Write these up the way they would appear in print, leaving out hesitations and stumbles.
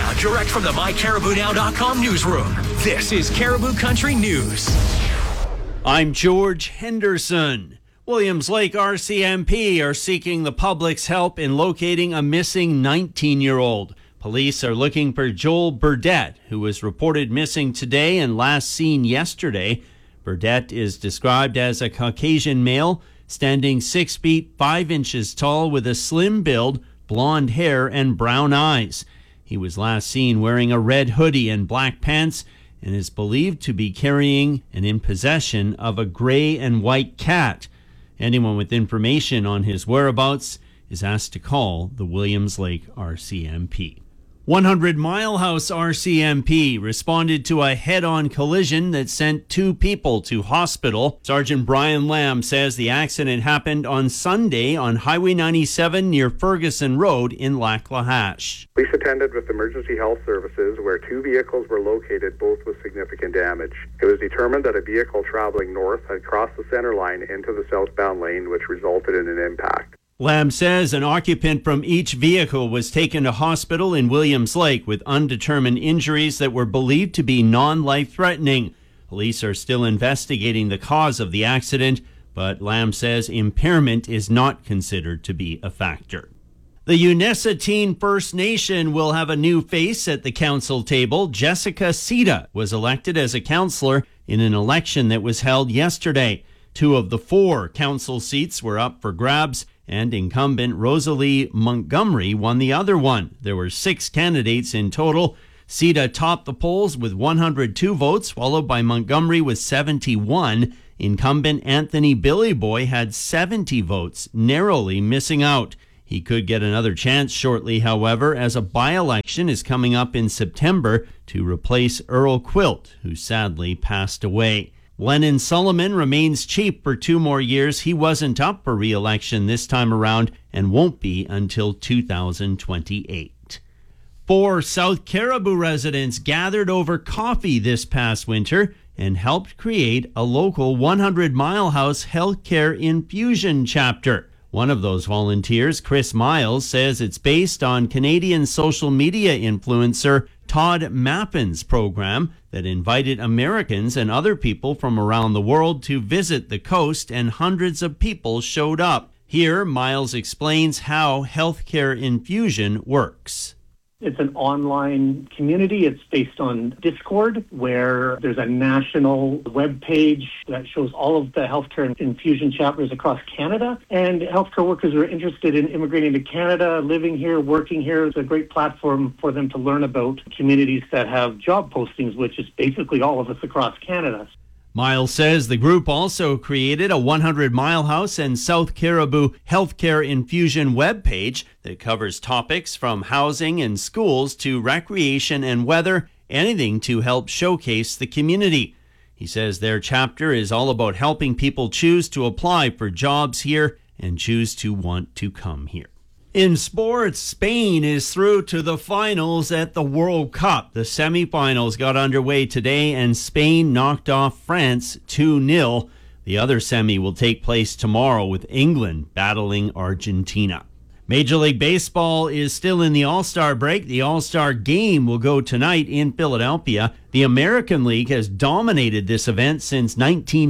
Now, direct from the MyCaribouNow.com newsroom, this is Caribou Country News. I'm George Henderson. Williams Lake RCMP are seeking the public's help in locating a missing 19-year-old. Police are looking for Joel Burdett, who was reported missing today and last seen yesterday. Burdett is described as a Caucasian male, standing 6 feet 5 inches tall with a slim build, blonde hair, and brown eyes. He was last seen wearing a red hoodie and black pants and is believed to be carrying and in possession of a gray and white cat. Anyone with information on his whereabouts is asked to call the Williams Lake RCMP. 100 Mile House RCMP responded to a head-on collision that sent 2 people to hospital. Sergeant Brian Lamb says the accident happened on Sunday on Highway 97 near Ferguson Road in Lac-La-Hache. Police attended with emergency health services where 2 vehicles were located, both with significant damage. It was determined that a vehicle traveling north had crossed the center line into the southbound lane, which resulted in an impact. Lamb says an occupant from each vehicle was taken to hospital in Williams Lake with undetermined injuries that were believed to be non-life-threatening. Police are still investigating the cause of the accident, but Lamb says impairment is not considered to be a factor. The Unesatine First Nation will have a new face at the council table. Jessica Sita was elected as a councillor in an election that was held yesterday. 2 of the 4 council seats were up for grabs, and incumbent Rosalie Montgomery won the other one. There were 6 candidates in total. Sita topped the polls with 102 votes, followed by Montgomery with 71. Incumbent Anthony Billy Boy had 70 votes, narrowly missing out. He could get another chance shortly, however, as a by-election is coming up in September to replace Earl Quilt, who sadly passed away. Lennon Sullivan remains chief for 2 more years. He wasn't up for re-election this time around and won't be until 2028. 4 South Caribou residents gathered over coffee this past winter and helped create a local 100 Mile House healthcare infusion chapter. One of those volunteers, Chris Miles, says it's based on Canadian social media influencer Todd Mappin's program that invited Americans and other people from around the world to visit the coast, and hundreds of people showed up. Here, Miles explains how healthcare infusion works. It's an online community. It's based on Discord, where there's a national web page that shows all of the healthcare infusion chapters across Canada. And healthcare workers who are interested in immigrating to Canada, living here, working here. It's a great platform for them to learn about communities that have job postings, which is basically all of us across Canada. Miles says the group also created a 100 Mile House and South Caribou Healthcare Infusion webpage that covers topics from housing and schools to recreation and weather, anything to help showcase the community. He says their chapter is all about helping people choose to apply for jobs here and choose to want to come here. In sports, Spain is through to the finals at the World Cup. The semifinals got underway today, and Spain knocked off France 2-0. The other semi will take place tomorrow with England battling Argentina. Major League Baseball is still in the All-Star break. The All-Star game will go tonight in Philadelphia. The American League has dominated this event since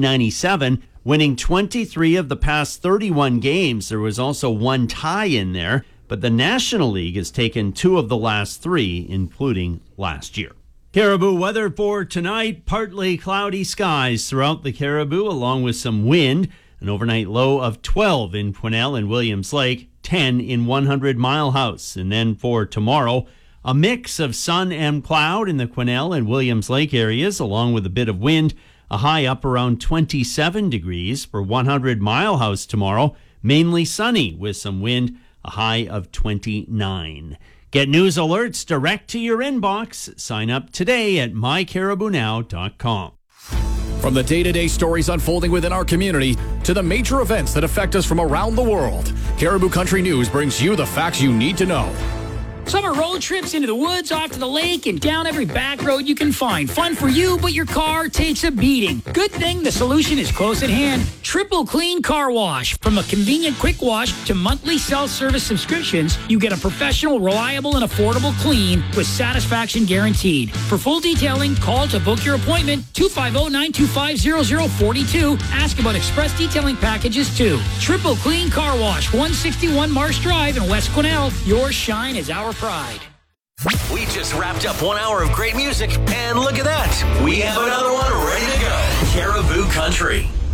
1997. Winning 23 of the past 31 games. There was also 1 tie in there, but the National League has taken 2 of the last 3, including last year. Caribou weather for tonight, partly cloudy skies throughout the Caribou, along with some wind. An overnight low of 12 in Quesnel and Williams Lake, 10 in 100 Mile House. And then for tomorrow, a mix of sun and cloud in the Quesnel and Williams Lake areas, along with a bit of wind. A high up around 27 degrees for 100 Mile House tomorrow. Mainly sunny with some wind, a high of 29. Get news alerts direct to your inbox. Sign up today at mycaribounow.com. From the day-to-day stories unfolding within our community to the major events that affect us from around the world, Caribou Country News brings you the facts you need to know. Summer road trips into the woods, off to the lake, and down every back road you can find. Fun for you, but your car takes a beating. Good thing the solution is close at hand. Triple Clean Car Wash. From a convenient quick wash to monthly self-service subscriptions, you get a professional, reliable, and affordable clean with satisfaction guaranteed. For full detailing, call to book your appointment, 250-925-0042. Ask about express detailing packages, too. Triple Clean Car Wash, 161 Marsh Drive in West Quesnel. Your shine is our pride. We just wrapped up 1 hour of great music, and look at that. We have another one ready to go. Caribou Country.